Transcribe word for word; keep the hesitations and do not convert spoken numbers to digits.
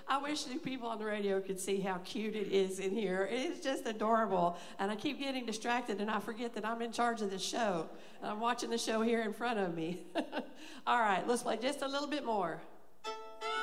I wish the people on the radio could see how cute it is in here. It's just adorable. And I keep getting distracted, and I forget that I'm in charge of the show. And I'm watching the show here in front of me. All right, let's play just a little bit more.